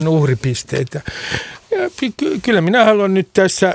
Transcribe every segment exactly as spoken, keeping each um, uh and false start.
uhripisteitä. Ja kyllä minä haluan nyt tässä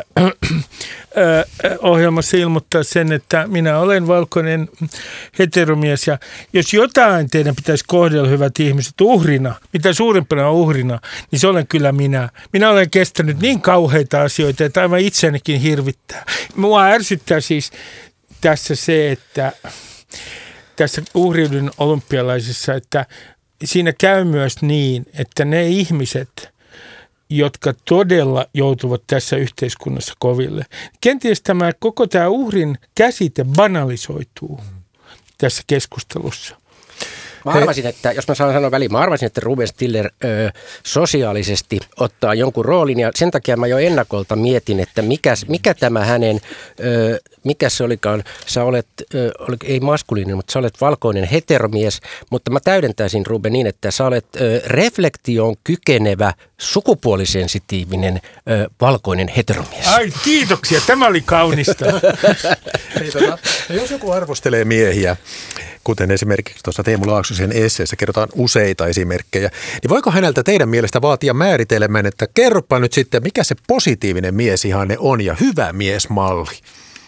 ohjelmassa ilmoittaa sen, että minä olen valkoinen heteromies ja jos jotain teidän pitäisi kohdella, hyvät ihmiset, uhrina, mitä suurimpana uhrina, niin se olen kyllä minä. Minä olen kestänyt niin kauheita asioita, että aivan itseänikin hirvittää. Mua ärsyttää siis tässä se, että tässä uhriudun olympialaisissa, että siinä käy myös niin, että ne ihmiset, jotka todella joutuvat tässä yhteiskunnassa koville. Kenties tämä koko tämä uhrin käsite banalisoituu tässä keskustelussa. Mä arvasin, että, jos mä saan sanoa väliin, mä arvasin, että Ruben Stiller ö, sosiaalisesti ottaa jonkun roolin ja sen takia mä jo ennakolta mietin, että mikä, mikä tämä hänen, ö, mikä se olikaan, sä olet, ö, oli, ei maskuliininen, mutta sä olet valkoinen heteromies, mutta mä täydentäisin Ruben niin, että sä olet ö, reflektioon kykenevä, sukupuolisensitiivinen ö, valkoinen heteromies. Ai kiitoksia, tämä oli kaunista. Ei, tota, jos joku arvostelee miehiä, kuten esimerkiksi tuossa Teemu Laaksosen esseessä kerrotaan useita esimerkkejä, niin voiko häneltä teidän mielestä vaatia määritelmän, että kerropa nyt sitten, mikä se positiivinen miesihanne on ja hyvä miesmalli?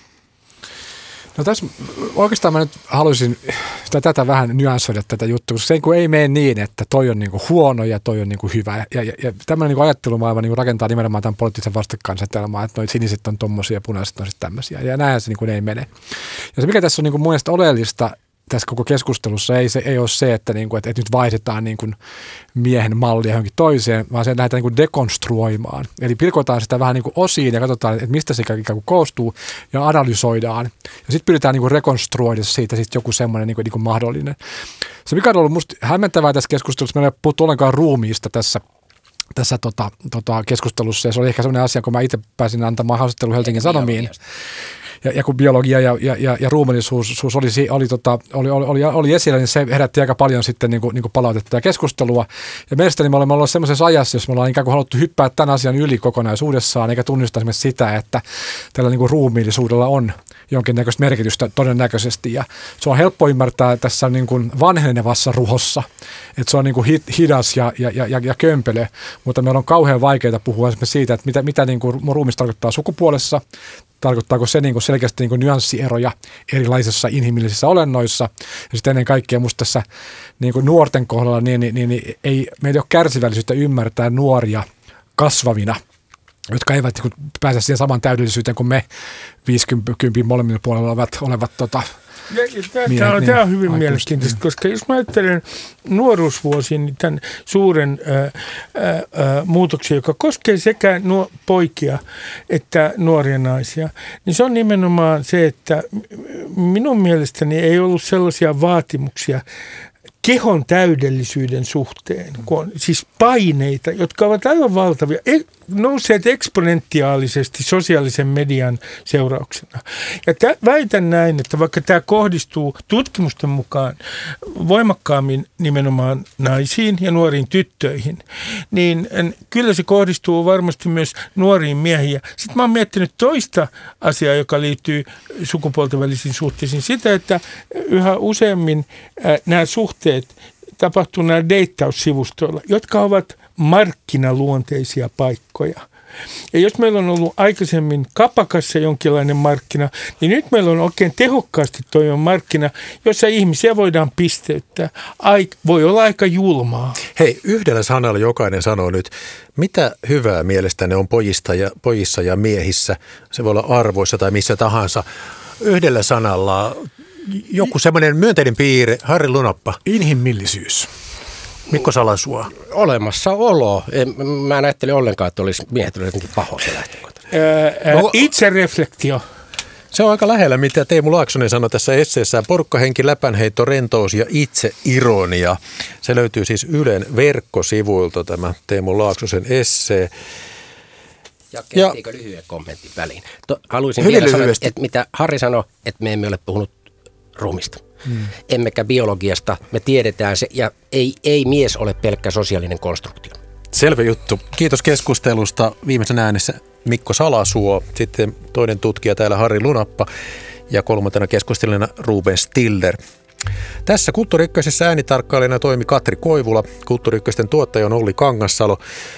No tässä oikeastaan mä nyt haluaisin sitä, tätä vähän nyanssoida tätä juttua, koska se kun ei mene niin, että toi on niinku huono ja toi on niinku hyvä. Ja, ja, ja tämmöinen niinku ajattelumaailma niinku rakentaa nimenomaan tämän poliittisen vastakkainasetelmaa, että noi siniset on tommosia ja punaiset on sitten tämmöisiä. Ja näinhän se niinku ei mene. Ja se mikä tässä on niinku mun mielestä oleellista tässä koko keskustelussa ei, se, ei ole se, että, niinku, että, että nyt vaihdetaan niinku miehen mallia johonkin toiseen, vaan se lähdetään niinku dekonstruoimaan. Eli pilkotaan sitä vähän niinku osiin ja katsotaan, että mistä se ikään kuin koostuu ja analysoidaan. Ja sitten pyritään niinku rekonstruoida siitä sit joku semmoinen niinku, niinku mahdollinen. Se mikä on ollut musta hämmentävää tässä keskustelussa, meillä ei puhuttu ollenkaan ruumiista tässä tässä tota, tota keskustelussa. Ja se oli ehkä sellainen asia, kun mä itse pääsin antamaan haastattelun Helsingin Sanomiin. Ja, ja kun biologia ja, ja, ja, ja ruumiillisuus oli, oli, tota, oli, oli, oli esillä, niin se herätti aika paljon sitten niin kuin, niin kuin palautetta ja keskustelua. Ja mielestäni me olemme olleet sellaisessa ajassa, jos me ollaan ikään kuin haluttu hyppää tämän asian yli kokonaisuudessaan, eikä tunnistaa esimerkiksi sitä, että tällä niin kuin ruumiillisuudella on jonkinnäköistä merkitystä todennäköisesti. Ja se on helppo ymmärtää tässä niin kuin vanhenevassa ruhossa, että se on niin kuin hidas ja, ja, ja, ja kömpelö, mutta meillä on kauhean vaikeaa puhua esimerkiksi siitä, että mitä, mitä niin kuin ruumis tarkoittaa sukupuolessa. Tarkoittaako se niin kuin selkeästi niin kuin nyanssieroja erilaisissa inhimillisissä olennoissa. Ja sitten ennen kaikkea musta tässä niin kuin nuorten kohdalla niin, niin, niin, niin ei, meillä ei ole kärsivällisyyttä ymmärtää nuoria kasvavina, jotka eivät niin kuin pääse siihen saman täydellisyyteen kuin me viisikymmentä molemmilla puolella olevat, olevat tota, Ja, tämä, miehet, on, niin, tämä on hyvin aikuisesti mielenkiintoista, koska jos mä ajattelen nuoruusvuosiin, niin tämän suuren ää, ää, muutoksen, joka koskee sekä nuo, poikia että nuoria naisia, niin se on nimenomaan se, että minun mielestäni ei ollut sellaisia vaatimuksia kehon täydellisyyden suhteen, kun on siis paineita, jotka ovat aivan valtavia, nousseet eksponentiaalisesti sosiaalisen median seurauksena. Ja t- väitän näin, että vaikka tämä kohdistuu tutkimusten mukaan voimakkaammin nimenomaan naisiin ja nuoriin tyttöihin, niin kyllä se kohdistuu varmasti myös nuoriin miehiin. Sitten mä oon miettinyt toista asiaa, joka liittyy sukupuolten välisiin suhteisiin, sitä, että yhä useammin äh, nämä suhteet tapahtuu näillä deittaussivustoilla, jotka ovat markkinaluonteisia paikkoja. Ja jos meillä on ollut aikaisemmin kapakassa jonkinlainen markkina, niin nyt meillä on oikein tehokkaasti toimiva markkina, jossa ihmisiä voidaan pisteyttää. Ai, voi olla aika julmaa. Hei, yhdellä sanalla jokainen sanoo nyt, mitä hyvää mielestäni on pojista ja, pojissa ja miehissä. Se voi olla arvoissa tai missä tahansa. Yhdellä sanalla joku semmoinen myönteinen piirre. Harri Lunappa. Inhimillisyys. Mikko Salasua. Olemassaolo. En, mä en ajattele ollenkaan, että olisi miehet jotenkin pahoja lähtökohtaisesti. No, itsereflektio. Se on aika lähellä, mitä Teemu Laaksonen sanoi tässä esseessään. Porukkahenki, läpänheitto, rentous ja itseironia. Se löytyy siis Ylen verkkosivuilta, tämä Teemu Laaksosen essee. Ja kehtiikö lyhyen kommentin väliin? To, haluaisin vielä lyhyesti sanoa, että mitä Harri sanoi, että me emme ole puhunut ruumista. Hmm. Emmekä biologiasta. Me tiedetään se, ja ei, ei mies ole pelkkä sosiaalinen konstruktio. Selvä juttu. Kiitos keskustelusta. Viimeisen äänessä Mikko Salasuo, sitten toinen tutkija täällä Harri Lunappa ja kolmantena keskustelijana Ruben Stiller. Tässä Kulttuuri Ykkösessä äänitarkkailijana toimi Katri Koivula, Kulttuuri Ykkösten tuottaja on Olli Kangassalo.